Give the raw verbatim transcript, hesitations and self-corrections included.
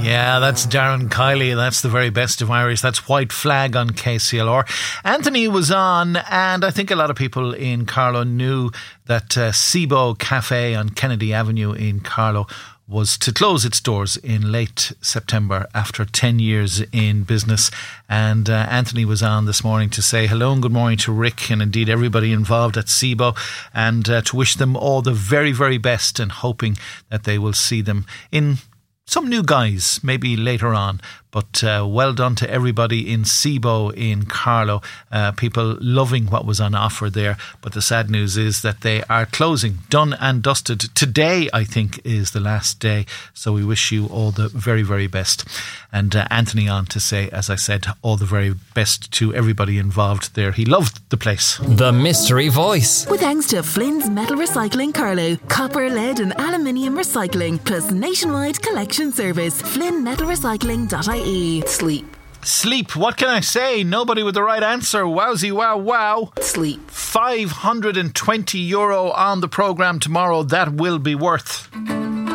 Yeah, that's Darren Kiley. That's the very best of Irish. That's White Flag on K C L R. Anthony was on, and I think a lot of people in Carlow knew that uh, Sibo Cafe on Kennedy Avenue in Carlow was to close its doors in late September after ten years in business. And uh, Anthony was on this morning to say hello and good morning to Rick and indeed everybody involved at Sibo, and uh, to wish them all the very, very best, and hoping that they will see them in some new guys maybe later on. But uh, well done to everybody in Sibo in Carlow. Uh, people loving what was on offer there. But the sad news is that they are closing. Done and dusted. Today, I think, is the last day. So we wish you all the very, very best. And uh, Anthony on to say, as I said, all the very best to everybody involved there. He loved the place. The Mystery Voice. With thanks to Flynn's Metal Recycling Carlow. Copper, lead and aluminium recycling. Plus nationwide collection service. flynn metal recycling dot I E. Sleep. Sleep, what can I say? Nobody with the right answer. Wowsy wow wow. Sleep. five hundred twenty euro on the programme tomorrow. That will be worth.